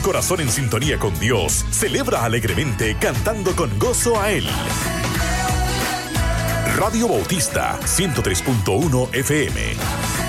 corazón en sintonía con Dios, celebra alegremente cantando con gozo a Él. Radio Bautista 103.1 FM.